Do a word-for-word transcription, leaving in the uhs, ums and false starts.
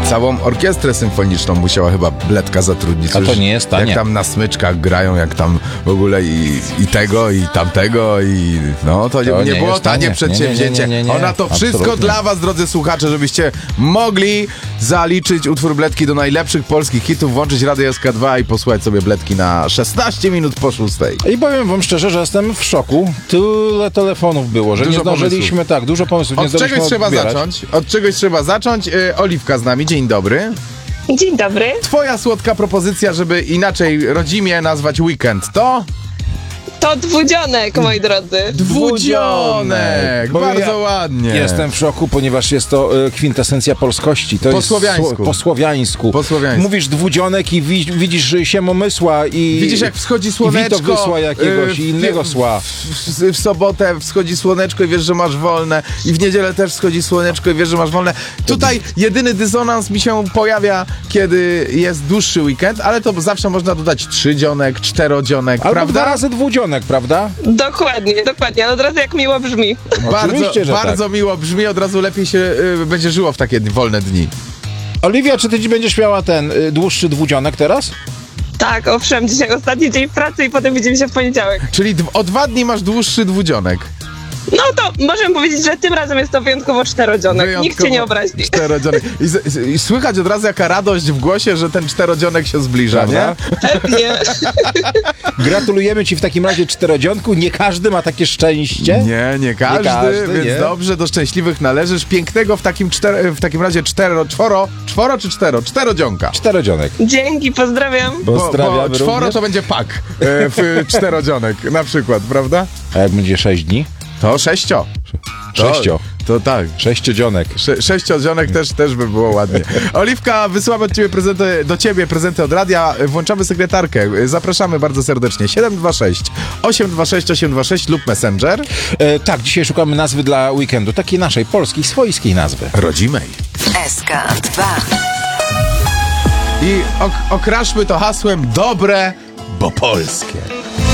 Całą orkiestrę symfoniczną musiała chyba Bledka zatrudnić. A to nie jest tanie. Jak tam na smyczkach grają, jak tam w ogóle i, i tego, i tamtego, i no to, To nie, nie było jest tanie tanie. przedsięwzięcie. Nie, nie, nie, nie, nie. Ona to wszystko Absolutnie. dla was, drodzy słuchacze, żebyście mogli zaliczyć utwór Bledki do najlepszych polskich hitów, włączyć Radio S K dwa i posłuchać sobie Bledki na szesnaście minut po szóstej. I powiem wam szczerze, że jestem w szoku. Tyle telefonów było, że Dużo nie zdążyliśmy, pomysłów. tak, dużo pomysłów. Nie Od czegoś zdążyliśmy trzeba odbierać. zacząć. Od czegoś trzeba zacząć. Yy, Oliwka z nami, dzień dobry. Dzień dobry. Twoja słodka propozycja, żeby inaczej rodzimie nazwać weekend, to? To dwudzionek, moi drodzy. Dwudzionek! Bo Bardzo ja ładnie. Jestem w szoku, ponieważ jest to e, kwintesencja polskości. To Po jest słowiańsku. sło- po słowiańsku. Po słowiańsku. Mówisz dwudzionek i wi- widzisz siemomysła i... Widzisz, jak wschodzi słoneczko. I witowysła jakiegoś yy, i innego w- sła. W, w, w sobotę wschodzi słoneczko i wiesz, że masz wolne. I w niedzielę też wschodzi słoneczko i wiesz, że masz wolne. Tutaj jedyny dysonans mi się pojawia, kiedy jest dłuższy weekend, ale to zawsze można dodać trzydzionek, czterodzionek, Albo prawda? dwa razy dwudzionek, prawda? Dokładnie, dokładnie. Ale od razu jak miło brzmi. Bardzo, Oczywiście, że bardzo miło brzmi, od razu lepiej się y, będzie żyło w takie wolne dni. Oliwia, czy ty dziś będziesz miała ten y, dłuższy dwudzionek teraz? Tak, owszem, dzisiaj ostatni dzień pracy i potem widzimy się w poniedziałek. Czyli d- o dwa dni masz dłuższy dwudzionek. No to możemy powiedzieć, że tym razem jest to wyjątkowo czterodzionek. Nikt Wyjątkowo cię nie obrazi. Czterodzionek. I, z, z, I słychać od razu jaka radość w głosie, że ten czterodzionek się zbliża, Prawda? nie? Pewnie. Gratulujemy ci w takim razie czterodzionku. Nie każdy ma takie szczęście. Nie, nie każdy, każdy, więc nie. dobrze, do szczęśliwych należysz. Pięknego w takim, czter, w takim razie cztero, czworo, czworo czy cztero? Czterodzionka. Czterodzionek. Dzięki, pozdrawiam. Pozdrawiamy bo, bo czworo również. to będzie pak e, w czterodzionek na przykład, prawda? A jak będzie sześć dni? To sześcio. Sześcio. To, to tak. Sześciodzionek. Sze, sześciodzionek też, też by było ładnie. Oliwka, wysyłamy od ciebie prezenty, do ciebie prezenty od radia. Włączamy sekretarkę. Zapraszamy bardzo serdecznie. siedem dwa sześć, osiem dwa sześć, osiem dwa sześć lub Messenger. E, tak, dzisiaj szukamy nazwy dla weekendu. Takiej naszej, polskiej, swojskiej nazwy. Rodzimej. S K dwa. I ok- okraszmy to hasłem dobre, bo polskie.